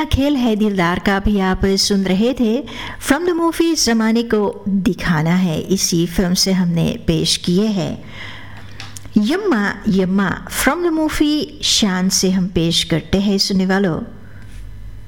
खेल है दिलदार का भी आप सुन रहे थे। फ्रॉम द मूवी ज़माने को दिखाना है, इसी फिल्म से हमने पेश किए हैं यम्मा यम्मा। फ्रॉम द मूवी शान से हम पेश करते हैं सुनने वालों